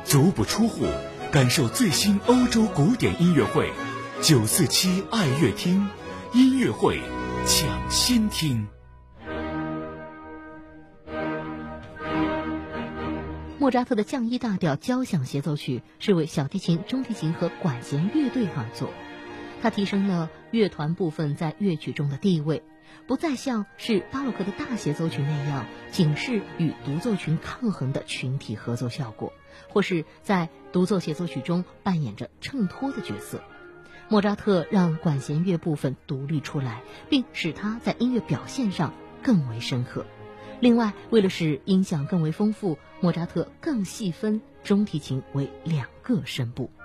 足不出户，感受最新欧洲古典音乐会，947爱乐厅音乐会抢先听。 莫扎特的降 E 大调交响协奏曲是为小提琴、中提琴和管弦乐队而作，它提升了乐团部分在乐曲中的地位，不再像是巴洛克的大协奏曲那样仅是与独奏群抗衡的群体合作效果，或是在独奏协奏曲中扮演着衬托的角色。莫扎特让管弦乐部分独立出来，并使它在音乐表现上更为深刻。另外，为了使音响更为丰富，莫扎特更细分中提琴为2个声部。